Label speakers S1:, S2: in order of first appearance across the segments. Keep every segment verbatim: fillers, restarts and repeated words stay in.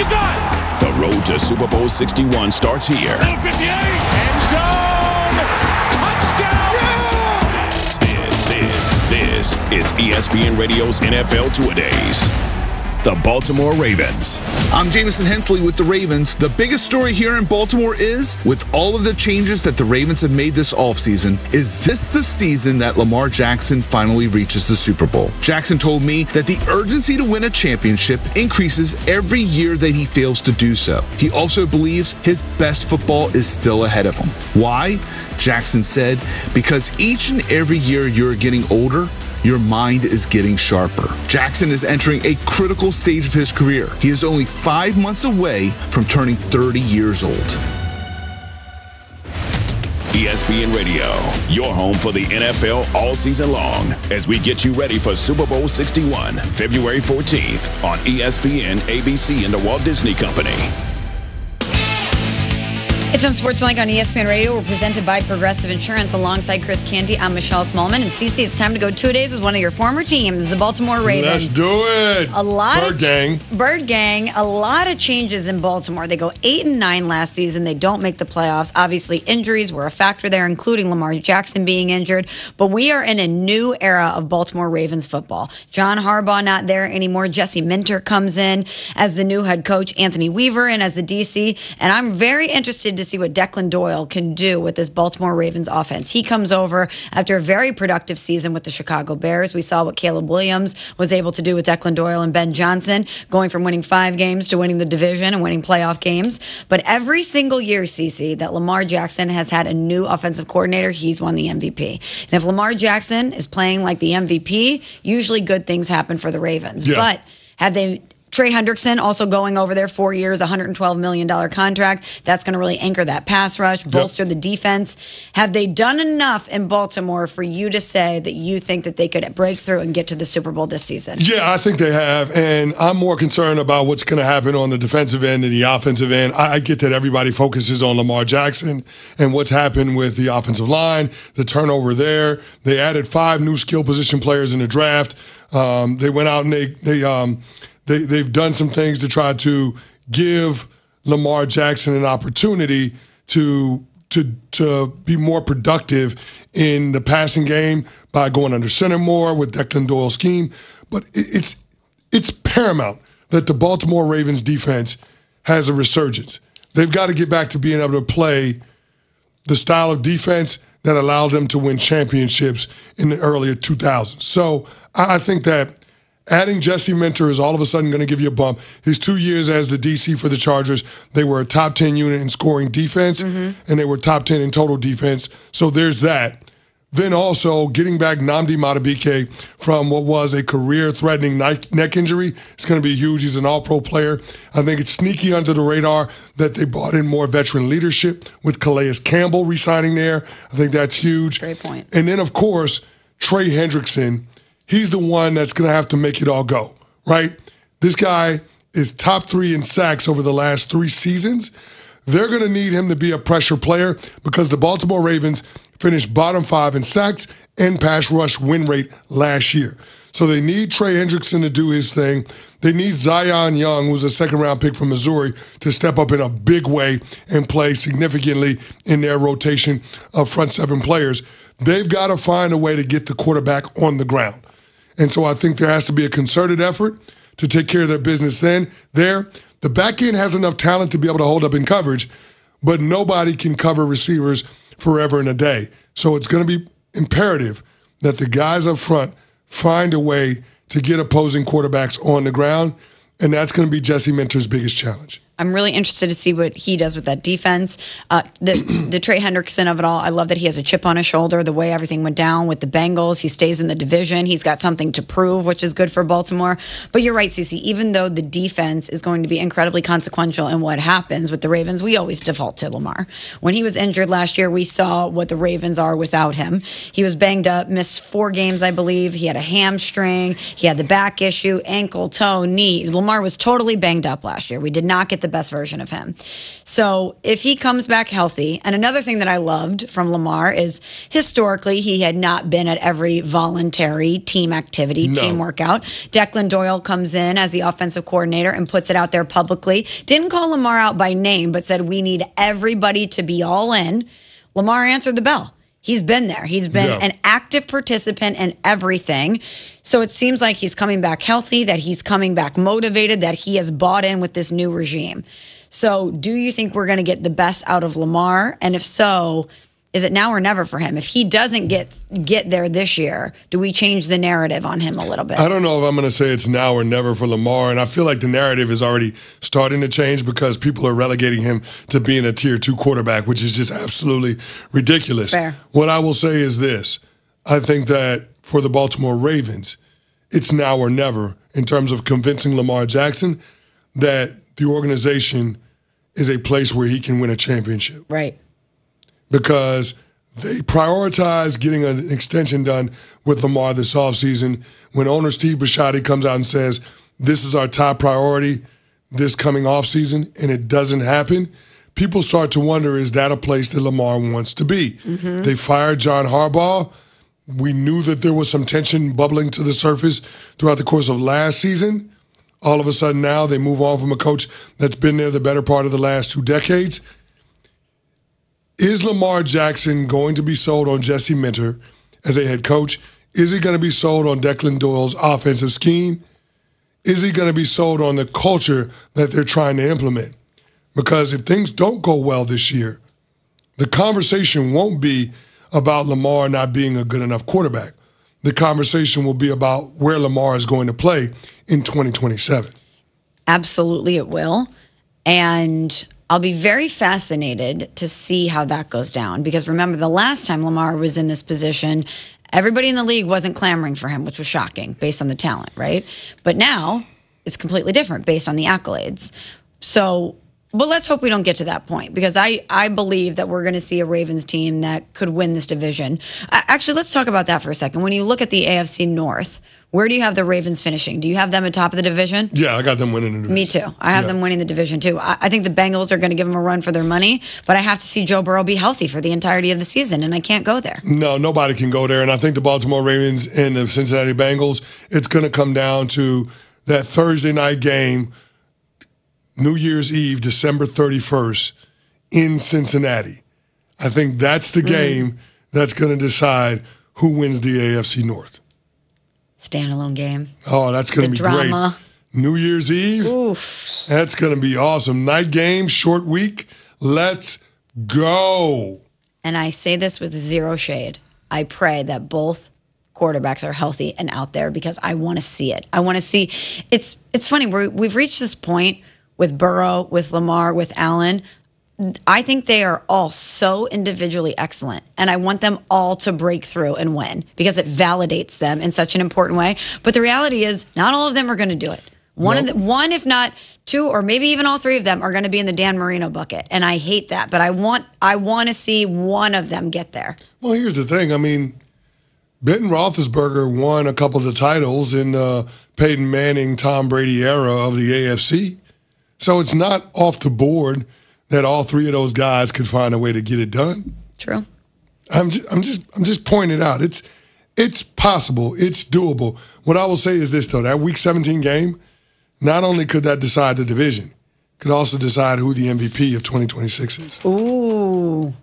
S1: you got?
S2: The road to Super Bowl sixty-one starts here.
S1: fifty-eight, end zone, touchdown!
S2: Yeah! This, this, this is E S P N Radio's N F L Two-A-Days. The Baltimore Ravens.
S3: I'm Jamison Hensley with the Ravens. The biggest story here in Baltimore is, with all of the changes that the Ravens have made this offseason, is this the season that Lamar Jackson finally reaches the Super Bowl? Jackson told me that the urgency to win a championship increases every year that he fails to do so. He also believes his best football is still ahead of him. Why? Jackson said, because each and every year you're getting older, your mind is getting sharper. Jackson is entering a critical stage of his career. He is only five months away from turning thirty years old.
S2: E S P N Radio, your home for the N F L all season long, as we get you ready for Super Bowl sixty-one, February fourteenth on E S P N, A B C, and the Walt Disney Company.
S4: It's on Sports Link on E S P N Radio. We're presented by Progressive Insurance. Alongside Chris Canty, I'm Michelle Smallman. And Cece, it's time to go two days with one of your former teams, the Baltimore Ravens.
S5: Let's do it.
S4: A lot
S5: Bird
S4: of
S5: Gang.
S4: Bird Gang. A lot of changes in Baltimore. They go eight and nine last season. They don't make the playoffs. Obviously, injuries were a factor there, including Lamar Jackson being injured. But we are in a new era of Baltimore Ravens football. John Harbaugh not there anymore. Jesse Minter comes in as the new head coach. Anthony Weaver in as the D C. And I'm very interested to see what Declan Doyle can do with this Baltimore Ravens offense. He comes over after a very productive season with the Chicago Bears. We saw what Caleb Williams was able to do with Declan Doyle and Ben Johnson, going from winning five games to winning the division and winning playoff games. But every single year, Cece, that Lamar Jackson has had a new offensive coordinator, he's won the M V P. And if Lamar Jackson is playing like the M V P, usually good things happen for the Ravens.
S5: Yeah.
S4: But have they... Trey Hendrickson also going over there, four years, one hundred twelve million dollars contract. That's going to really anchor that pass rush, bolster yep. the defense. Have they done enough in Baltimore for you to say that you think that they could break through and get to the Super Bowl this season?
S5: Yeah, I think they have. And I'm more concerned about what's going to happen on the defensive end and the offensive end. I, I get that everybody focuses on Lamar Jackson and what's happened with the offensive line, the turnover there. They added five new skill position players in the draft. Um, they went out and they they um, They, they've done some things to try to give Lamar Jackson an opportunity to to to be more productive in the passing game by going under center more with Declan Doyle's scheme. But it, it's it's paramount that the Baltimore Ravens defense has a resurgence. They've got to get back to being able to play the style of defense that allowed them to win championships in the earlier two thousands. So I, I think that adding Jesse Minter is all of a sudden going to give you a bump. His two years as the D C for the Chargers, they were a top ten unit in scoring defense, mm-hmm. and they were top ten in total defense. So there's that. Then also getting back Nnamdi Madubuike from what was a career-threatening neck injury. It's going to be huge. He's an all-pro player. I think it's sneaky under the radar that they brought in more veteran leadership with Calais Campbell re-signing there. I think that's huge.
S4: Great point.
S5: And then, of course, Trey Hendrickson. He's the one that's going to have to make it all go, right? This guy is top three in sacks over the last three seasons. They're going to need him to be a pressure player because the Baltimore Ravens finished bottom five in sacks and pass rush win rate last year. So they need Trey Hendrickson to do his thing. They need Zion Young, who's a second-round pick from Missouri, to step up in a big way and play significantly in their rotation of front seven players. They've got to find a way to get the quarterback on the ground. And so I think there has to be a concerted effort to take care of their business then. There, the back end has enough talent to be able to hold up in coverage, but nobody can cover receivers forever and a day. So it's going to be imperative that the guys up front find a way to get opposing quarterbacks on the ground, and that's going to be Jesse Minter's biggest challenge.
S4: I'm really interested to see what he does with that defense. Uh, the the Trey Hendrickson of it all, I love that he has a chip on his shoulder, the way everything went down with the Bengals. He stays in the division. He's got something to prove, which is good for Baltimore. But you're right, Cece, even though the defense is going to be incredibly consequential in what happens with the Ravens, we always default to Lamar. When he was injured last year, we saw what the Ravens are without him. He was banged up, missed four games, I believe. He had a hamstring. He had the back issue, ankle, toe, knee. Lamar was totally banged up last year. We did not get the best version of him. So if he comes back healthy, and another thing that I loved from Lamar is historically he had not been at every voluntary team activity,
S5: No.
S4: team workout. Declan Doyle comes in as the offensive coordinator and puts it out there publicly. Didn't call Lamar out by name, but said we need everybody to be all in. Lamar answered the bell. He's been there. He's been
S5: Yeah.
S4: an active participant in everything. So it seems like he's coming back healthy, that he's coming back motivated, that he has bought in with this new regime. So do you think we're going to get the best out of Lamar? And if so, is it now or never for him? If he doesn't get get there this year, do we change the narrative on him a little bit?
S5: I don't know if I'm going to say it's now or never for Lamar, and I feel like the narrative is already starting to change because people are relegating him to being a tier two quarterback, which is just absolutely ridiculous.
S4: Fair.
S5: What I will say is this. I think that for the Baltimore Ravens, it's now or never in terms of convincing Lamar Jackson that the organization is a place where he can win a championship.
S4: Right.
S5: Because they prioritize getting an extension done with Lamar this offseason. When owner Steve Bisciotti comes out and says, this is our top priority this coming offseason, and it doesn't happen, people start to wonder, is that a place that Lamar wants to be? Mm-hmm. They fired John Harbaugh. We knew that there was some tension bubbling to the surface throughout the course of last season. All of a sudden now they move on from a coach that's been there the better part of the last two decades. Is Lamar Jackson going to be sold on Jesse Minter as a head coach? Is he going to be sold on Declan Doyle's offensive scheme? Is he going to be sold on the culture that they're trying to implement? Because if things don't go well this year, the conversation won't be about Lamar not being a good enough quarterback. The conversation will be about where Lamar is going to play in twenty twenty-seven.
S4: Absolutely, it will. And I'll be very fascinated to see how that goes down. Because remember, the last time Lamar was in this position, everybody in the league wasn't clamoring for him, which was shocking based on the talent, right? But now it's completely different based on the accolades. So, but let's hope we don't get to that point, because I, I believe that we're going to see a Ravens team that could win this division. Actually, let's talk about that for a second. When you look at the A F C North, where do you have the Ravens finishing? Do you have them at top of the division?
S5: Yeah, I got them winning the division.
S4: Me too. I have
S5: yeah.
S4: them winning the division too. I, I think the Bengals are going to give them a run for their money, but I have to see Joe Burrow be healthy for the entirety of the season, and I can't go there.
S5: No, nobody can go there. And I think the Baltimore Ravens and the Cincinnati Bengals, it's going to come down to that Thursday night game, New Year's Eve, December thirty-first, in Cincinnati. I think that's the game mm. that's going to decide who wins the A F C North.
S4: Standalone game.
S5: Oh, that's going to be
S4: drama.
S5: Great. New Year's Eve.
S4: Oof.
S5: That's going to be awesome. Night game, short week. Let's go.
S4: And I say this with zero shade. I pray that both quarterbacks are healthy and out there, because I want to see it. I want to see. It's it's funny. We're, we've reached this point with Burrow, with Lamar, with Allen. I think they are all so individually excellent, and I want them all to break through and win, because it validates them in such an important way. But the reality is, not all of them are going to do it. One, nope. of the, one, if not two, or maybe even all three of them are going to be in the Dan Marino bucket, and I hate that. But I want, I want to see one of them get there.
S5: Well, here's the thing. I mean, Benton Roethlisberger won a couple of the titles in the Peyton Manning, Tom Brady era of the A F C, so it's not off the board that all three of those guys could find a way to get it done.
S4: True.
S5: I'm just, I'm just, I'm just pointing it out. It's, it's possible. It's doable. What I will say is this, though: that Week seventeen game, not only could that decide the division, could also decide who the M V P of twenty twenty-six is.
S4: Ooh.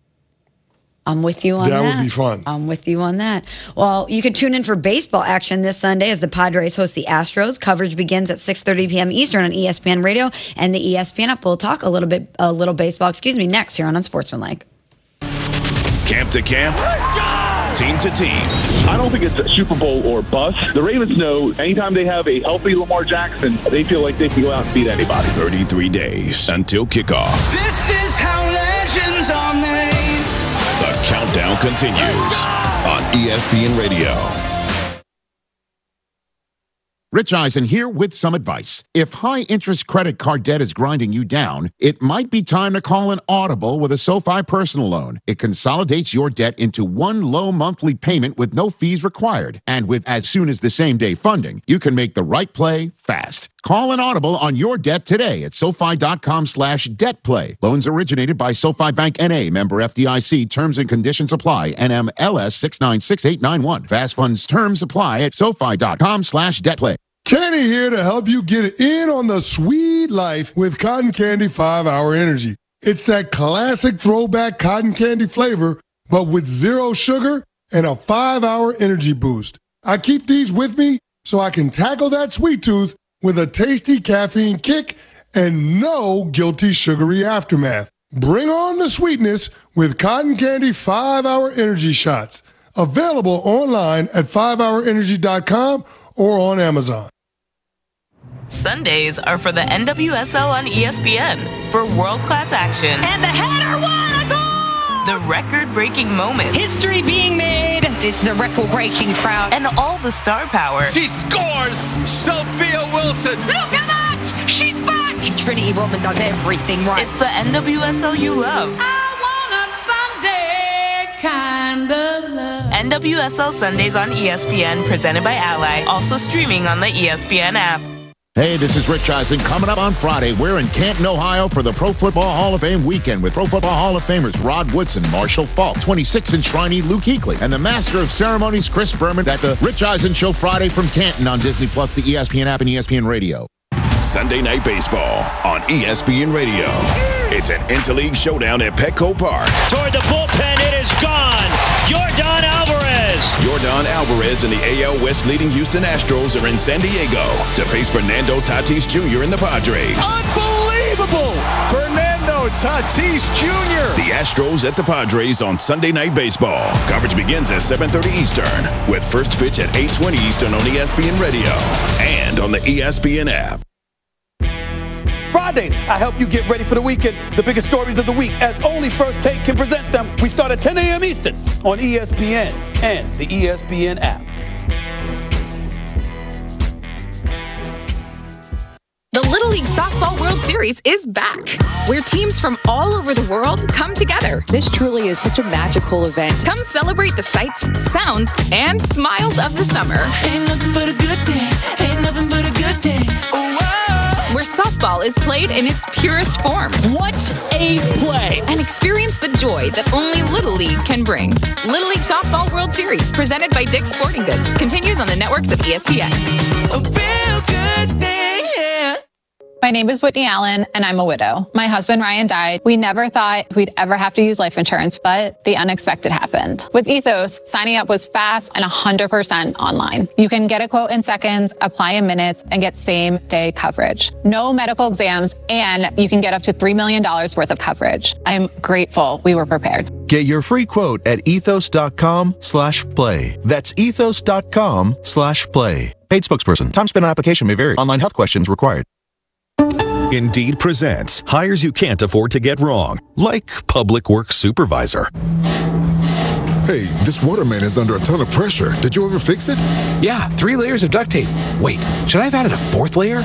S4: I'm with you on that.
S5: That would be fun.
S4: I'm with you on that. Well, you could tune in for baseball action this Sunday as the Padres host the Astros. Coverage begins at six thirty p.m. Eastern on E S P N Radio and the E S P N app. We'll talk a little bit, a little baseball, excuse me, next here on Unsportsmanlike.
S2: Camp to camp, team to team.
S6: I don't think it's a Super Bowl or bust. The Ravens know anytime they have a healthy Lamar Jackson, they feel like they can go out and beat anybody.
S2: thirty-three days until kickoff.
S7: This is how legends are made.
S2: The countdown continues on E S P N Radio.
S8: Rich Eisen here with some advice. If high-interest credit card debt is grinding you down, it might be time to call an audible with a SoFi personal loan. It consolidates your debt into one low monthly payment with no fees required. And with as soon as the same day funding, you can make the right play fast. Call an audible on your debt today at SoFi.com slash debt play. Loans originated by SoFi Bank N A, member F D I C. Terms and conditions apply. N M L S six nine six eight nine one. Fast funds terms apply at SoFi.com slash debt play.
S5: Kenny here to help you get in on the sweet life with Cotton Candy five hour Energy. It's that classic throwback cotton candy flavor, but with zero sugar and a five hour energy boost. I keep these with me so I can tackle that sweet tooth with a tasty caffeine kick and no guilty sugary aftermath. Bring on the sweetness with Cotton Candy five hour Energy Shots. Available online at five hour energy dot com or on Amazon.
S9: Sundays are for the N W S L on E S P N for world-class action.
S7: And the header won a goal!
S9: The record-breaking moments.
S7: History being made. It's the record-breaking crowd.
S9: And all the star power.
S1: She scores! Sophia Wilson!
S7: Look at that! She's back! Trinity Rodman does everything right.
S9: It's the N W S L you love.
S7: I want a Sunday kind of love.
S9: N W S L Sundays on E S P N, presented by Ally. Also streaming on the E S P N app.
S8: Hey, this is Rich Eisen. Coming up on Friday, we're in Canton, Ohio for the Pro Football Hall of Fame weekend with Pro Football Hall of Famers Rod Woodson, Marshall Faulk, twenty-six-inch Shriney Luke Kuechly, and the Master of Ceremonies Chris Berman at the Rich Eisen Show Friday from Canton on Disney Plus, the E S P N app, and E S P N Radio.
S2: Sunday Night Baseball on E S P N Radio. It's an interleague showdown at Petco Park.
S1: Toward the bullpen, it is gone. Yordan Alvarez.
S2: Yordan Alvarez and the A L West leading Houston Astros are in San Diego to face Fernando Tatis Junior and the Padres.
S1: Unbelievable! Fernando Tatis Junior
S2: The Astros at the Padres on Sunday Night Baseball. Coverage begins at seven thirty Eastern with first pitch at eight twenty Eastern on E S P N Radio and on the E S P N app.
S10: Fridays, I help you get ready for the weekend. The biggest stories of the week, as only First Take can present them. We start at ten a.m. Eastern on E S P N and the E S P N app.
S11: The Little League Softball World Series is back, where teams from all over the world come together.
S12: This truly is such a magical event.
S11: Come celebrate the sights, sounds, and smiles of the summer.
S7: Ain't nothing but a good day. Ain't nothing but a good day. Oh, wow.
S11: Where softball is played in its purest form.
S1: What a play!
S11: And experience the joy that only Little League can bring. Little League Softball World Series, presented by Dick's Sporting Goods, continues on the networks of E S P N.
S7: A real good thing, yeah.
S13: My name is Whitney Allen, and I'm a widow. My husband, Ryan, died. We never thought we'd ever have to use life insurance, but the unexpected happened. With Ethos, signing up was fast and one hundred percent online. You can get a quote in seconds, apply in minutes, and get same-day coverage. No medical exams, and you can get up to three million dollars worth of coverage. I'm grateful we were prepared.
S14: Get your free quote at ethos.com slash play. That's ethos.com slash play. Paid spokesperson. Time spent on application may vary. Online health questions required.
S15: Indeed presents hires you can't afford to get wrong, like public works supervisor.
S16: Hey, this waterman is under a ton of pressure. Did you ever fix it?
S17: Yeah, three layers of duct tape. Wait, should I have added a fourth layer?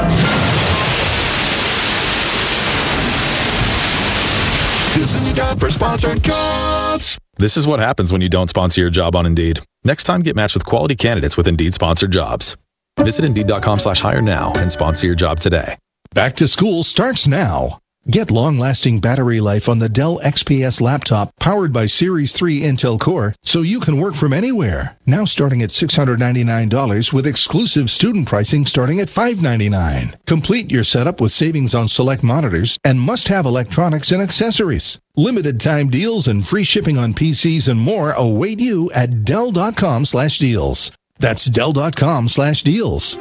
S15: This is a job for sponsored jobs. This is what happens when you don't sponsor your job on Indeed. Next time, get matched with quality candidates with Indeed sponsored jobs. Visit Indeed.com slash hire now and sponsor your job today.
S18: Back to school starts now. Get long-lasting battery life on the Dell X P S laptop powered by Series three Intel Core so you can work from anywhere. Now starting at six hundred ninety-nine dollars with exclusive student pricing starting at five hundred ninety-nine dollars. Complete your setup with savings on select monitors and must-have electronics and accessories. Limited time deals and free shipping on P Cs and more await you at Dell.com slash deals. That's Dell.com slash deals.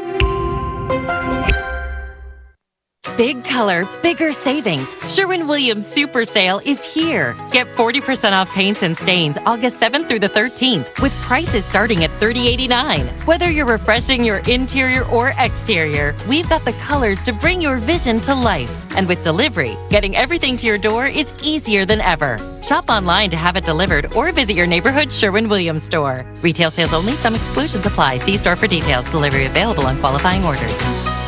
S19: Big color, bigger savings. Sherwin-Williams Super Sale is here. Get forty percent off paints and stains August seventh through the thirteenth with prices starting at thirty dollars and eighty-nine cents. Whether you're refreshing your interior or exterior, we've got the colors to bring your vision to life. And with delivery, getting everything to your door is easier than ever. Shop online to have it delivered or visit your neighborhood Sherwin-Williams store. Retail sales only. Some exclusions apply. See store for details. Delivery available on qualifying orders.